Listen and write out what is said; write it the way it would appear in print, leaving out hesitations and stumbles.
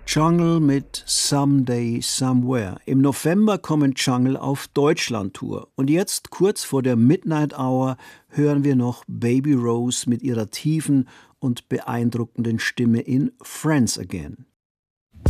Jungle mit Someday Somewhere. Im November kommen Jungle auf Deutschland-Tour. Und jetzt, kurz vor der Midnight Hour, hören wir noch Baby Rose mit ihrer tiefen und beeindruckenden Stimme in Friends Again.